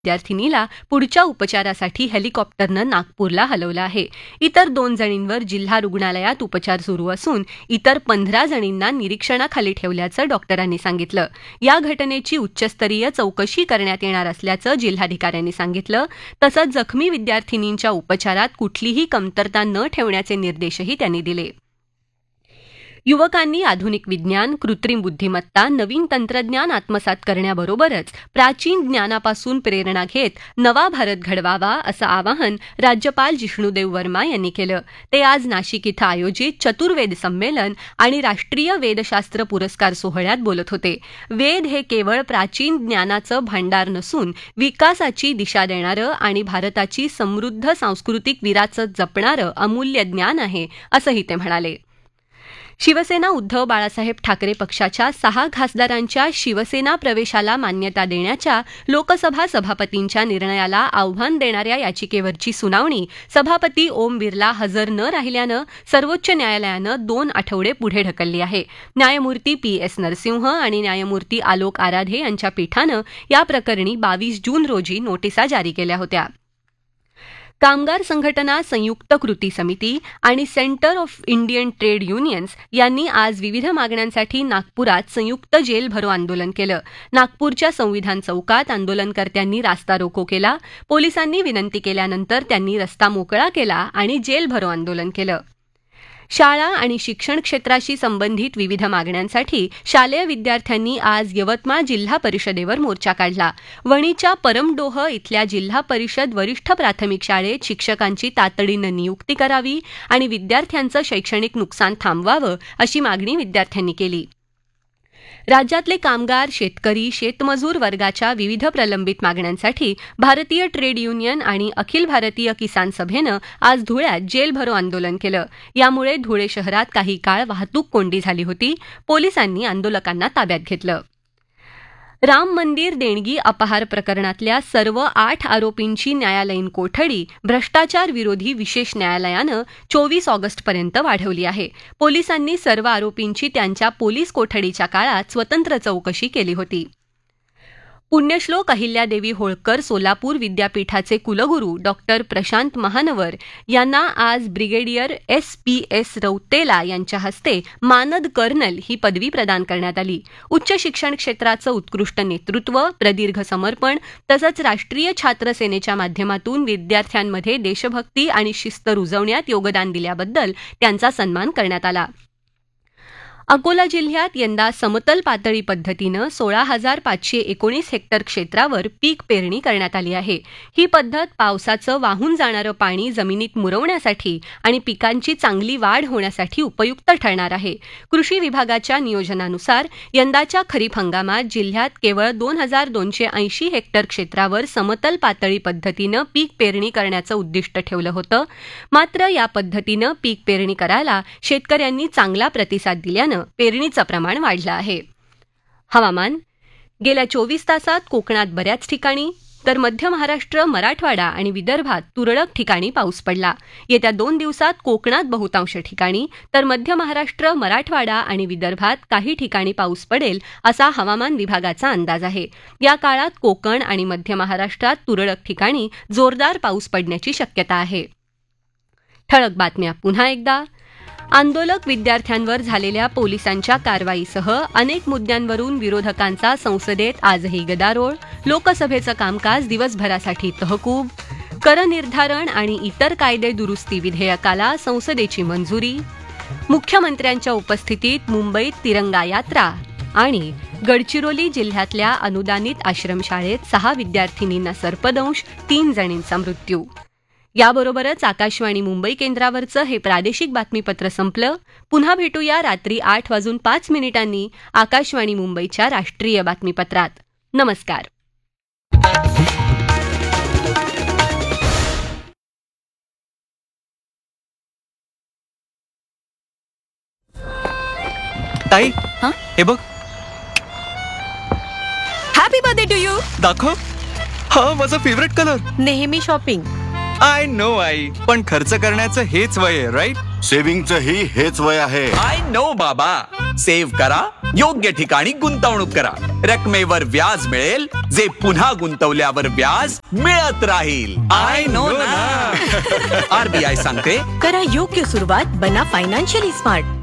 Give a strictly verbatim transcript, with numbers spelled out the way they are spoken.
विद्यार्थिनीला पुढच्या उपचारासाठी हेलिकॉप्टरनं नागपूरला हलवलं आहे. इतर दोन जणींवर जिल्हा रुग्णालयात उपचार सुरू असून इतर पंधरा जणींना निरीक्षणाखाली ठेवल्याचं डॉक्टरांनी सांगितलं. या घटनेची उच्चस्तरीय चौकशी करण्यात येणार असल्याचं जिल्हाधिकाऱ्यांनी सांगितलं. तसंच जखमी विद्यार्थिनींच्या उपचारात कुठलीही कमतरता न ठेवण्याचे निर्देशही त्यांनी दिले. युवकांनी आधुनिक विज्ञान, कृत्रिम बुद्धिमत्ता, नवीन तंत्रज्ञान आत्मसात करण्याबरोबरच प्राचीन ज्ञानापासून प्रेरणा घेत नवा भारत घडवावा असं आवाहन राज्यपाल जिष्णुदेव वर्मा यांनी केलं. ते आज नाशिक इथं आयोजित चतुर्वेद संमेलन आणि राष्ट्रीय वेदशास्त्र पुरस्कार सोहळ्यात बोलत होते. वेद हे केवळ प्राचीन ज्ञानाचं भांडार नसून विकासाची दिशा देणारं आणि भारताची समृद्ध सांस्कृतिक विरासत जपणारं अमूल्य ज्ञान आहे, असंही ते म्हणाले. शिवसेना उद्धव बाळासाहेब ठाकरे पक्षाच्या सहा खासदारांच्या शिवसेना प्रवेशाला मान्यता देण्याच्या लोकसभा सभापतींच्या निर्णयाला आव्हान देणाऱ्या याचिकेवरची सुनावणी सभापती ओम बिर्ला हजर न राहिल्यानं सर्वोच्च न्यायालयानं दोन आठवडे पुढे ढकलली आहे. न्यायमूर्ती पी एस नरसिंह आणि न्यायमूर्ती आलोक आराधे यांच्या पीठानं या प्रकरणी बावीस जून रोजी नोटिसा जारी केल्या होत्या. कामगार संघटना, संयुक्त कृती समिती आणि centre of Indian trade unions यांनी आज विविध मागण्यांसाठी नागपुरात संयुक्त जेल भरो आंदोलन केलं. नागपूरच्या संविधान चौकात आंदोलनकर्त्यांनी रास्ता रोको केला. पोलिसांनी विनंती केल्यानंतर त्यांनी रस्ता मोकळा केला आणि जेल भरो आंदोलन केलं. शाळा आणि शिक्षण क्षेत्राशी संबंधित विविध मागण्यांसाठी शालेय विद्यार्थ्यांनी आज यवतमाळ जिल्हा परिषदेवर मोर्चा काढला. वणीच्या परमडोह इथल्या जिल्हा परिषद वरिष्ठ प्राथमिक शाळेत शिक्षकांची तातडीनं नियुक्ती करावी आणि विद्यार्थ्यांचं शैक्षणिक नुकसान थांबवावं अशी मागणी विद्यार्थ्यांनी केली. राज्यातले कामगार, शेतकरी, शेतमजूर वर्गाच्या विविध प्रलंबित मागण्यांसाठी भारतीय ट्रेड युनियन आणि अखिल भारतीय किसान सभेनं आज धुळ्यात जेल भरो आंदोलन केलं. यामुळे धुळे शहरात काही काळ वाहतूक कोंडी झाली होती. पोलिसांनी आंदोलकांना ताब्यात घेतलं. राम मंदिर देणगी अपहार प्रकरणातल्या सर्व आठ आरोपींची न्यायालयीन कोठडी भ्रष्टाचार विरोधी विशेष न्यायालयानं चोवीस ऑगस्टपर्यंत वाढवली आहे. पोलिसांनी सर्व आरोपींची त्यांच्या पोलीस कोठडीच्या काळात स्वतंत्र चौकशी केली होती. पुण्यश्लोक अहिल्यादेवी होळकर सोलापूर विद्यापीठाचे कुलगुरू डॉक्टर प्रशांत महानवर यांना आज brigadier S P S Rautela यांच्या हस्ते मानद कर्नल ही पदवी प्रदान करण्यात आली. उच्च शिक्षण क्षेत्राचं उत्कृष्ट नेतृत्व, प्रदीर्घ समर्पण तसंच राष्ट्रीय छात्र सेनेच्या माध्यमातून विद्यार्थ्यांमध्ये देशभक्ती आणि शिस्त रुजवण्यात योगदान दिल्याबद्दल त्यांचा सन्मान करण्यात आला. अकोला जिल्ह्यात यंदा समतल पातळी पद्धतीनं सोळा हजार पाचशे एकोणीस हेक्टर क्षेत्रावर पीक पेरणी करण्यात आली आहे. ही पद्धत पावसाचं वाहून जाणारं पाणी जमिनीत मुरवण्यासाठी आणि पिकांची चांगली वाढ होण्यासाठी उपयुक्त ठरणार आहे. कृषी विभागाच्या नियोजनानुसार यंदाच्या खरीप हंगामात जिल्ह्यात केवळ दोन हजार दोनशे ऐंशी हेक्टर क्षेत्रावर समतल पातळी पद्धतीनं पीक पेरणी करण्याचं उद्दिष्ट ठेवलं होतं. मात्र या पद्धतीनं पीक पेरणी करायला शेतकऱ्यांनी चांगला प्रतिसाद दिल्यानं पेरणीचं प्रमाण वाढलं आहे. हवामान. गेल्या चोवीस तासात कोकणात बऱ्याच ठिकाणी तर मध्य महाराष्ट्र, मराठवाडा आणि विदर्भात तुरळक ठिकाणी पाऊस पडला. येत्या दोन दिवसात कोकणात बहुतांश ठिकाणी तर मध्य महाराष्ट्र, मराठवाडा आणि विदर्भात काही ठिकाणी पाऊस पडेल असा हवामान विभागाचा अंदाज आहे. या काळात कोकण आणि मध्य महाराष्ट्रात तुरळक ठिकाणी जोरदार पाऊस पडण्याची शक्यता आहे. ठळक बातम्या पुन्हा एकदा. आंदोलक विद्यार्थ्यांवर झालेल्या पोलिसांच्या कारवाईसह अनेक मुद्द्यांवरून विरोधकांचा संसदेत आजही गदारोळ. लोकसभेचं कामकाज दिवसभरासाठी तहकूब. करनिर्धारण आणि इतर कायदे दुरुस्ती विधेयकाला संसदेची मंजुरी. मुख्यमंत्र्यांच्या उपस्थितीत मुंबईत तिरंगा यात्रा आणि गडचिरोली जिल्ह्यातल्या अनुदानित आश्रमशाळेत सहा विद्यार्थिनींना सर्पदंश, तीन जणींचा मृत्यू. याबरोबरच आकाशवाणी मुंबई केंद्रावरचं हे प्रादेशिक बातमीपत्र संपलं. पुन्हा भेटूया रात्री आठ वाजून पाच मिनिटांनी आकाशवाणी मुंबईच्या राष्ट्रीय बातमीपत्रात. नमस्कार. ताई, हे बघ. Happy birthday to you. दाखव. हा माझा फेवरेट कलर. नेहमी शॉपिंग. आय नो आई, पण खर्च करण्याचं हेच वय आहे, राईट? सेव्हिंगचं ही हेच वय आहे. आय नो बाबा. सेव्ह करा, योग्य ठिकाणी गुंतवणूक करा. रकमेवर व्याज मिळेल जे पुन्हा गुंतवल्यावर व्याज मिळत राहील. आय नो ना. आरबीआय सांगते, करा योग्य सुरुवात, बना फायनान्शियली स्मार्ट.